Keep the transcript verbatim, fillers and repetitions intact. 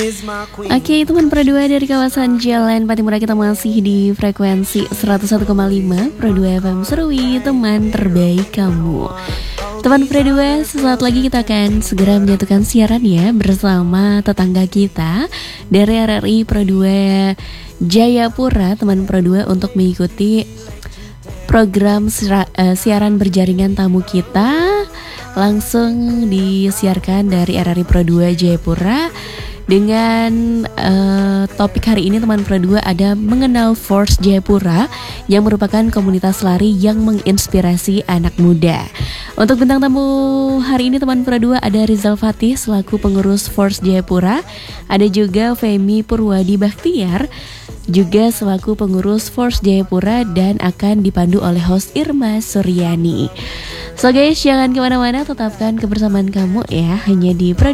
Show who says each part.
Speaker 1: Oke, teman Pro dua dari kawasan Jalan Patimura, kita masih di frekuensi seratus satu koma lima Pro dua F M Serui, teman terbaik kamu. Teman Pro dua, sesaat lagi kita akan segera menyatukan siaran ya bersama tetangga kita dari R R I Pro dua Jayapura, teman Pro dua, untuk mengikuti program sira, uh, siaran berjaringan tamu kita langsung disiarkan dari R R I Pro dua Jayapura. Dengan uh, topik hari ini, teman Pro dua, ada mengenal Force Jayapura yang merupakan komunitas lari yang menginspirasi anak muda. Untuk bintang tamu hari ini, teman Pro dua, ada Rizal Fatih selaku pengurus Force Jayapura, ada juga Femi Purwadi Bakhtiar juga selaku pengurus Force Jayapura, dan akan dipandu oleh host Irma Suryani. So guys, jangan kemana-mana, tetapkan kebersamaan kamu ya hanya di Pro